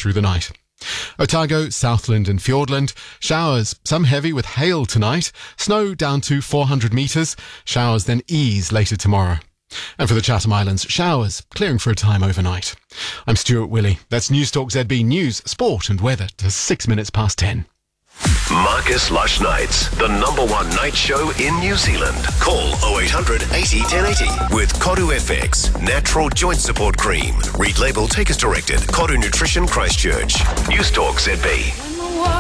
through the night. Otago, Southland and Fiordland, showers, some heavy with hail tonight, snow down to 400 metres, showers then ease later tomorrow. And for the Chatham Islands, showers, clearing for a time overnight. I'm Stuart Willey. That's Newstalk ZB News, Sport and Weather to 6 minutes past 10. Marcus Lush Nights, the #1 night show in New Zealand. Call 0800 80 1080 with Koru FX, natural joint support cream. Read label, take as directed. Koru Nutrition Christchurch. Newstalk ZB.